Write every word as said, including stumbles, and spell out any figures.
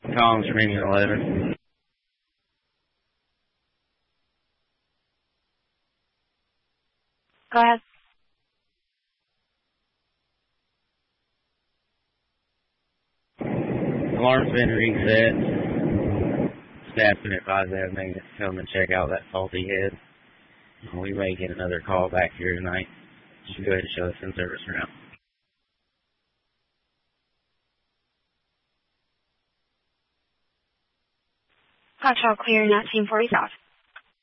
Collins from Engine eleven. Go ahead. Alarm's been reset. Staff's been advised they have maintenance come and check out that faulty head. We may get another call back here tonight. Just go ahead and show us in service for now. Hot shot clear, nineteen forty south.